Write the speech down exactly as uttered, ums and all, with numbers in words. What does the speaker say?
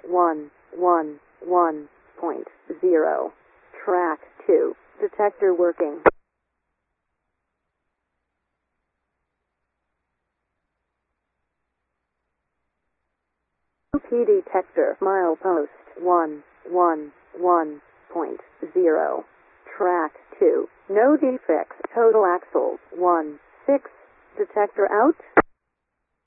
one one one point zero. Track two. Detector working. U P detector milepost one one one point zero. Track two. No defects. Total axles one six. Detector out.